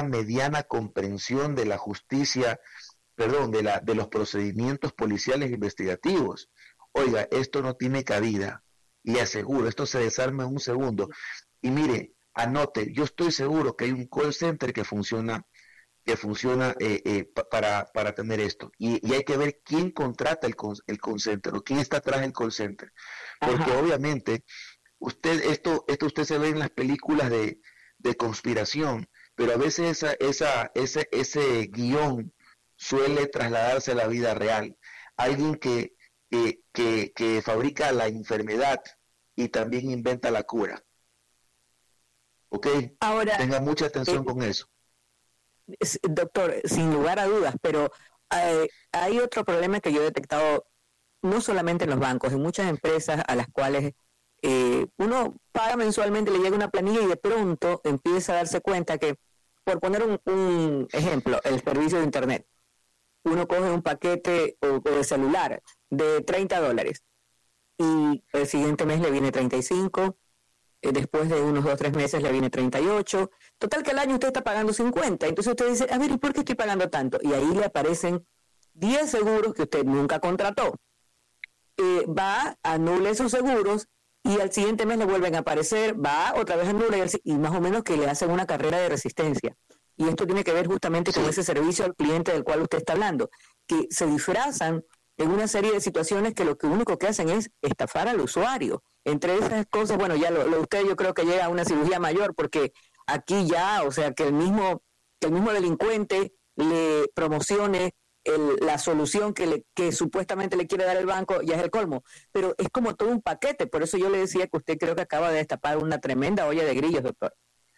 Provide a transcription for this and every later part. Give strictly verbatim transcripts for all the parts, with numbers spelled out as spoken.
una mediana comprensión de la justicia, perdón, de, la, de los procedimientos policiales e investigativos. Oiga, esto no tiene cabida, le aseguro, esto se desarma en un segundo. Y mire, anote, yo estoy seguro que hay un call center que funciona que funciona eh, eh, pa, para, para tener esto. Y, y hay que ver quién contrata el, el call center o quién está atrás del call center. Porque Ajá. obviamente, usted esto esto usted se ve en las películas de, de conspiración, pero a veces esa, esa, ese, ese guión suele trasladarse a la vida real. Alguien que, que, que, que fabrica la enfermedad y también inventa la cura. ¿Ok? Ahora, tenga mucha atención eh, con eso. Doctor, sin lugar a dudas, pero eh, hay otro problema que yo he detectado no solamente en los bancos, en muchas empresas a las cuales eh, uno paga mensualmente, le llega una planilla y de pronto empieza a darse cuenta que, por poner un, un ejemplo, el servicio de internet, uno coge un paquete o, o de celular de treinta dólares y el siguiente mes le viene treinta y cinco, después de unos dos o tres meses le viene treinta y ocho, total que al año usted está pagando cincuenta, entonces usted dice, a ver, ¿y por qué estoy pagando tanto? Y ahí le aparecen diez seguros que usted nunca contrató. Eh, va, anula esos seguros y al siguiente mes le vuelven a aparecer, va, otra vez anula y, y más o menos que le hacen una carrera de resistencia. Y esto tiene que ver justamente con ese servicio al cliente del cual usted está hablando, que se disfrazan en una serie de situaciones que lo que único que hacen es estafar al usuario. Entre esas cosas, bueno, ya lo, lo usted yo creo que llega a una cirugía mayor, porque aquí ya, o sea, que el mismo, que el mismo delincuente le promocione el, la solución que, le, que supuestamente le quiere dar el banco, ya es el colmo. Pero es como todo un paquete, por eso yo le decía que usted creo que acaba de destapar una tremenda olla de grillos, doctor.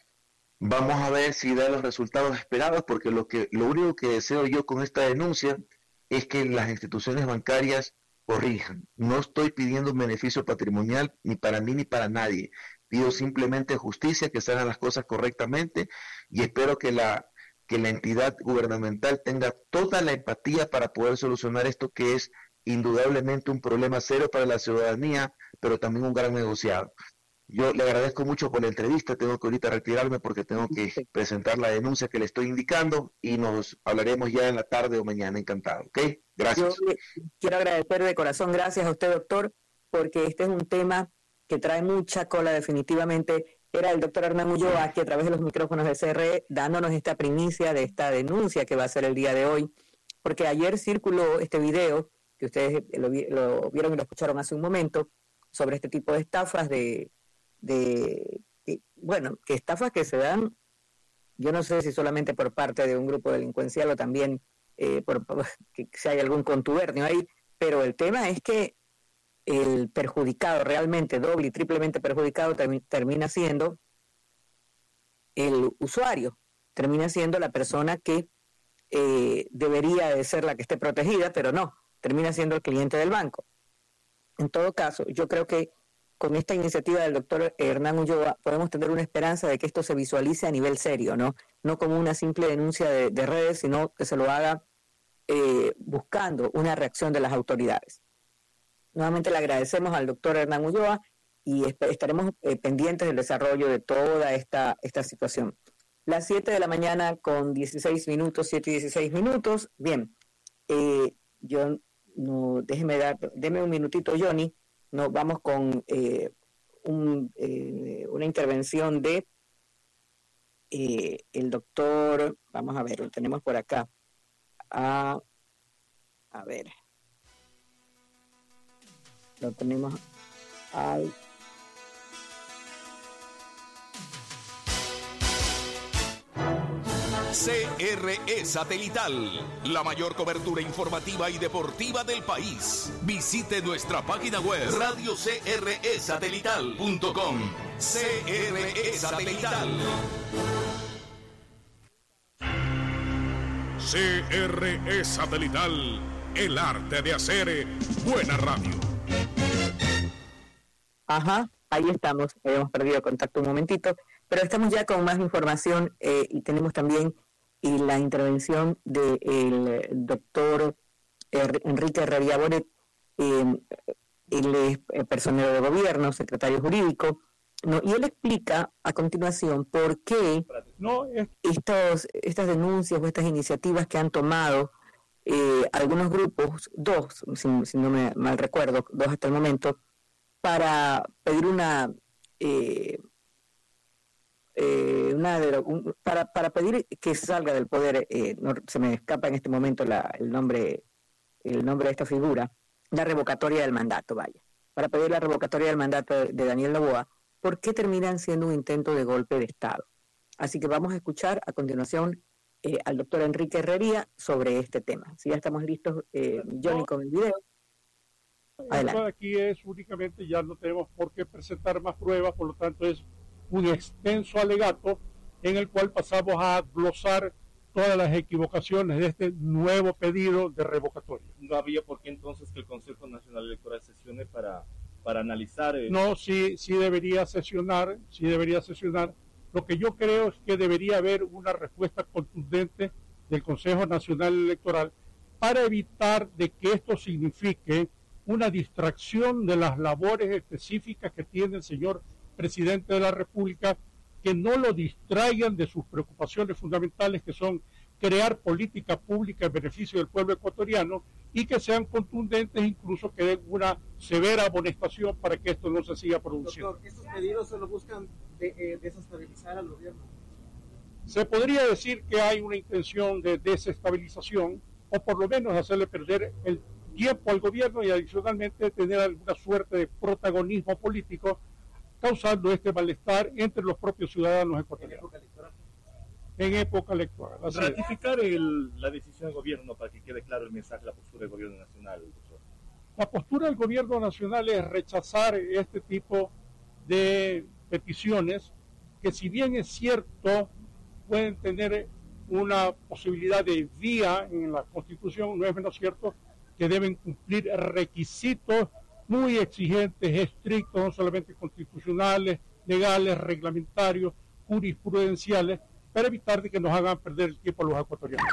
Vamos a ver si da los resultados esperados, porque lo que lo único que deseo yo con esta denuncia es que las instituciones bancarias corrijan. No estoy pidiendo un beneficio patrimonial ni para mí ni para nadie. Pido simplemente justicia, que se hagan las cosas correctamente y espero que la, que la entidad gubernamental tenga toda la empatía para poder solucionar esto, que es indudablemente un problema serio para la ciudadanía, pero también un gran negociado. Yo le agradezco mucho por la entrevista, tengo que ahorita retirarme porque tengo que presentar la denuncia que le estoy indicando y nos hablaremos ya en la tarde o mañana, encantado, ¿ok? Gracias. Yo quiero agradecer de corazón, gracias a usted, doctor, porque este es un tema que trae mucha cola definitivamente. Era el doctor Hernán Ulloa aquí a través de los micrófonos de C R E dándonos esta primicia de esta denuncia que va a ser el día de hoy, porque ayer circuló este video que ustedes lo, lo vieron y lo escucharon hace un momento sobre este tipo de estafas de De, de, bueno, que estafas que se dan, yo no sé si solamente por parte de un grupo delincuencial o también eh, por, por que si hay algún contubernio ahí, pero el tema es que el perjudicado, realmente doble y triplemente perjudicado, term, termina siendo el usuario, termina siendo la persona que eh, debería de ser la que esté protegida, pero no, termina siendo el cliente del banco. En todo caso, yo creo que con esta iniciativa del doctor Hernán Ulloa podemos tener una esperanza de que esto se visualice a nivel serio, ¿no? No como una simple denuncia de, de redes, sino que se lo haga eh, buscando una reacción de las autoridades. Nuevamente le agradecemos al doctor Hernán Ulloa y est- estaremos eh, pendientes del desarrollo de toda esta, esta situación. Las siete de la mañana con dieciséis minutos, siete y dieciséis minutos. Bien, eh, yo, no, déjeme dar, deme un minutito, Johnny. Nos vamos con eh, un, eh, una intervención de eh, el doctor, vamos a ver, lo tenemos por acá. A, a ver, lo tenemos al... C R E Satelital, la mayor cobertura informativa y deportiva del país. Visite nuestra página web radio c r e satelital punto com. C R E Satelital. C R E Satelital, el arte de hacer buena radio. Ajá, ahí estamos. Habíamos perdido contacto un momentito, pero estamos ya con más información eh, y tenemos también y la intervención del doctor Enrique Herrería Bonet. Eh, él es personero de gobierno, secretario jurídico, No, y él explica a continuación por qué no, es... estos, estas denuncias o estas iniciativas que han tomado eh, algunos grupos, dos, si, si no me mal recuerdo, dos hasta el momento, para pedir una, eh, eh, una de, un, para, para pedir que salga del poder, eh, no, se me escapa en este momento la, el nombre, el nombre de esta figura, la revocatoria del mandato, vaya, para pedir la revocatoria del mandato de, de Daniel Noboa. ¿Por qué terminan siendo un intento de golpe de Estado? Así que vamos a escuchar a continuación eh, al doctor Enrique Herrería sobre este tema. Si ya estamos listos, eh, Johnny, con el video. Adelante. Esto aquí es únicamente, ya no tenemos por qué presentar más pruebas, por lo tanto es un extenso alegato en el cual pasamos a glosar todas las equivocaciones de este nuevo pedido de revocatoria. ¿No había por qué entonces que el Consejo Nacional Electoral sesione para... para analizar? Eh... No, sí, sí debería sesionar, sí debería sesionar. Lo que yo creo es que debería haber una respuesta contundente del Consejo Nacional Electoral para evitar de que esto signifique una distracción de las labores específicas que tiene el señor presidente de la República, que no lo distraigan de sus preocupaciones fundamentales, que son crear política pública en beneficio del pueblo ecuatoriano, y que sean contundentes, incluso que den una severa amonestación para que esto no se siga produciendo. Doctor, ¿estos pedidos solo buscan de, eh, desestabilizar al gobierno? Se podría decir que hay una intención de desestabilización, o por lo menos hacerle perder el tiempo al gobierno y adicionalmente tener alguna suerte de protagonismo político, causando este malestar entre los propios ciudadanos ecuatorianos. En época electoral. Así ratificar el, la decisión del gobierno para que quede claro el mensaje, la postura del gobierno nacional, doctor. La postura del gobierno nacional es rechazar este tipo de peticiones que, si bien es cierto, pueden tener una posibilidad de vía en la Constitución, no es menos cierto que deben cumplir requisitos muy exigentes, estrictos, no solamente constitucionales, legales, reglamentarios, jurisprudenciales, para evitar de que nos hagan perder el tiempo a los ecuatorianos.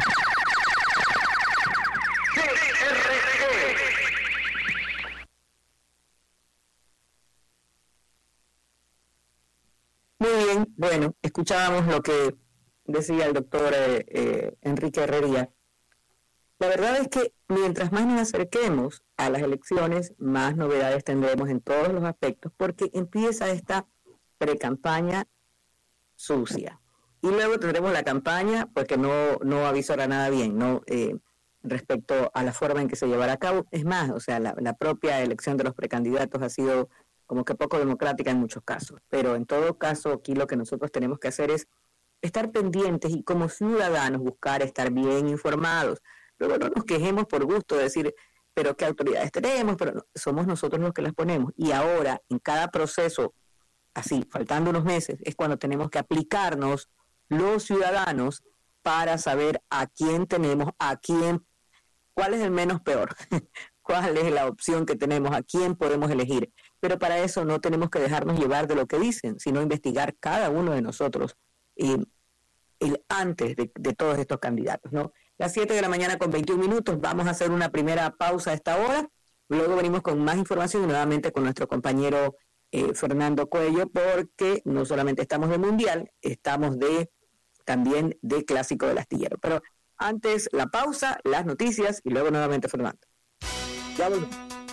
Muy bien, bueno, escuchábamos lo que decía el doctor eh, eh, Enrique Herrería. La verdad es que mientras más nos acerquemos a las elecciones, más novedades tendremos en todos los aspectos, porque empieza esta precampaña sucia. Y luego tendremos la campaña, pues que no, no avisará nada bien, ¿no? Eh, respecto a la forma en que se llevará a cabo. Es más, o sea, la, la propia elección de los precandidatos ha sido como que poco democrática en muchos casos. Pero en todo caso, aquí lo que nosotros tenemos que hacer es estar pendientes y como ciudadanos buscar estar bien informados. Luego no nos quejemos por gusto de decir, pero qué autoridades tenemos, pero no, somos nosotros los que las ponemos. Y ahora, en cada proceso, así, faltando unos meses, es cuando tenemos que aplicarnos los ciudadanos para saber a quién tenemos, a quién, cuál es el menos peor, cuál es la opción que tenemos, a quién podemos elegir. Pero para eso no tenemos que dejarnos llevar de lo que dicen, sino investigar cada uno de nosotros eh, el antes de, de todos estos candidatos, ¿no? Las siete de la mañana con veintiún minutos, vamos a hacer una primera pausa a esta hora, luego venimos con más información y nuevamente con nuestro compañero eh, Fernando Cuello, porque no solamente estamos de Mundial, estamos de también de Clásico del Astillero. Pero antes la pausa, las noticias y luego nuevamente Fernando. Ya volvemos.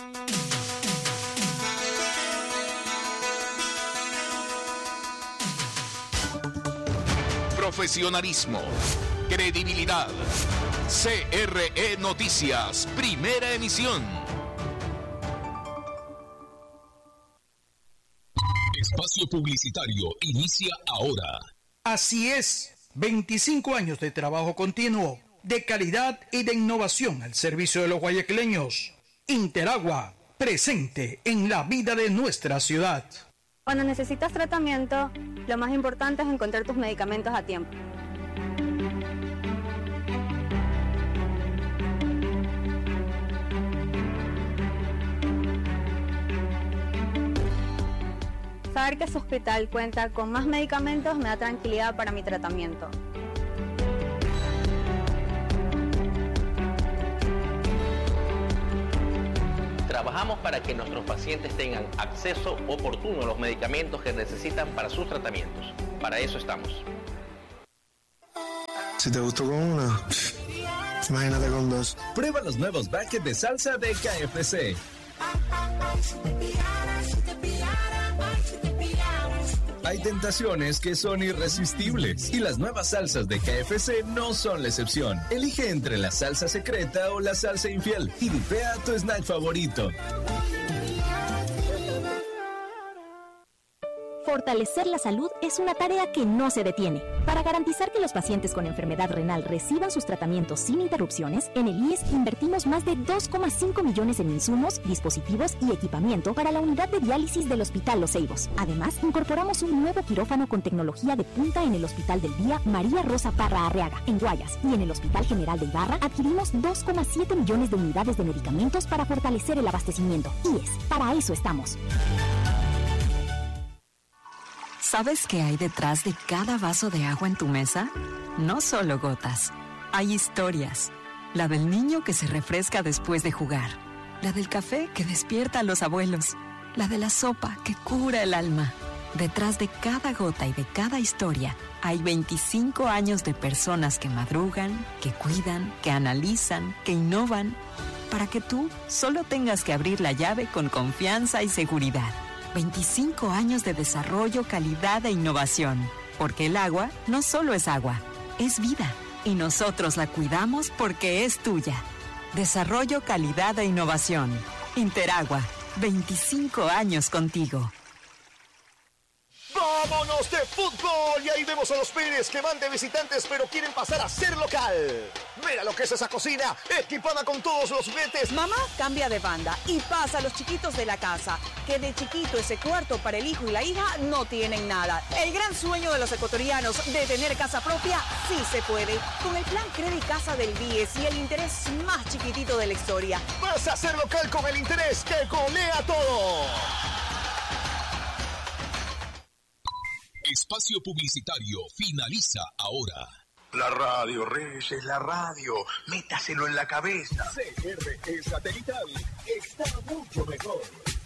Profesionalismo, credibilidad. C R E Noticias, primera emisión. Espacio publicitario inicia ahora. Así es, veinticinco años de trabajo continuo, de calidad y de innovación al servicio de los guayaquileños. Interagua, presente en la vida de nuestra ciudad. Cuando necesitas tratamiento, lo más importante es encontrar tus medicamentos a tiempo. Saber que su hospital cuenta con más medicamentos me da tranquilidad para mi tratamiento. Trabajamos para que nuestros pacientes tengan acceso oportuno a los medicamentos que necesitan para sus tratamientos. Para eso estamos. Si te gustó con una, imagínate con dos. Prueba los nuevos buckets de salsa de K F C. Hay tentaciones que son irresistibles y las nuevas salsas de K F C no son la excepción. Elige entre la salsa secreta o la salsa infiel y dipea tu snack favorito. Fortalecer la salud es una tarea que no se detiene. Para garantizar que los pacientes con enfermedad renal reciban sus tratamientos sin interrupciones, en el I E S invertimos más de dos coma cinco millones en insumos, dispositivos y equipamiento para la unidad de diálisis del Hospital Los Ceibos. Además, incorporamos un nuevo quirófano con tecnología de punta en el Hospital del Día María Rosa Parra Arriaga, en Guayas, y en el Hospital General de Ibarra adquirimos dos coma siete millones de unidades de medicamentos para fortalecer el abastecimiento. I E S, para eso estamos. ¿Sabes qué hay detrás de cada vaso de agua en tu mesa? No solo gotas. Hay historias. La del niño que se refresca después de jugar. La del café que despierta a los abuelos. La de la sopa que cura el alma. Detrás de cada gota y de cada historia hay veinticinco años de personas que madrugan, que cuidan, que analizan, que innovan, para que tú solo tengas que abrir la llave con confianza y seguridad. veinticinco años de desarrollo, calidad e innovación. Porque el agua no solo es agua, es vida. Y nosotros la cuidamos porque es tuya. Desarrollo, calidad e innovación. Interagua, veinticinco años contigo. ¡Vámonos de fútbol! Y ahí vemos a los Pérez que van de visitantes pero quieren pasar a ser local. Mira lo que es esa cocina, equipada con todos los juguetes. Mamá cambia de banda y pasa a los chiquitos de la casa, que de chiquito ese cuarto para el hijo y la hija no tienen nada. El gran sueño de los ecuatorianos de tener casa propia sí se puede. Con el plan Credit Casa del D I E S y el interés más chiquitito de la historia. Vas a ser local con el interés que colea todo. Espacio publicitario finaliza ahora. La radio, Reyes, la radio. Métaselo en la cabeza. C R E Satelital está mucho mejor.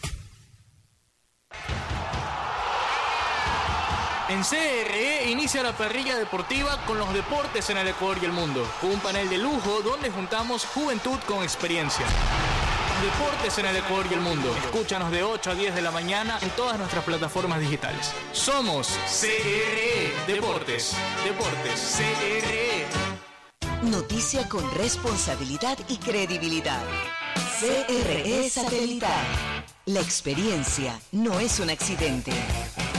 En C R E inicia la parrilla deportiva con los deportes en el Ecuador y el mundo, con un panel de lujo donde juntamos juventud con experiencia. Deportes en el Ecuador y el mundo. Escúchanos de ocho a diez de la mañana en todas nuestras plataformas digitales. Somos C R E Deportes. Deportes C R E. Noticia con responsabilidad y credibilidad. C R E Satelital. La experiencia no es un accidente.